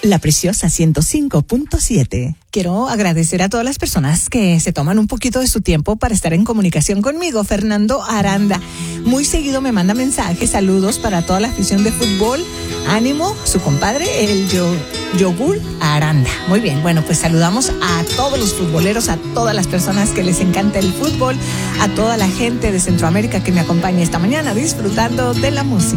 La Preciosa 105.7. Quiero agradecer a todas las personas que se toman un poquito de su tiempo para estar en comunicación conmigo. Fernando Aranda, muy seguido me manda mensajes, saludos para toda la afición de fútbol. Ánimo, su compadre, el Yogur Aranda. Muy bien, bueno, pues saludamos a todos los futboleros, a todas las personas que les encanta el fútbol, a toda la gente de Centroamérica que me acompaña esta mañana disfrutando de la música.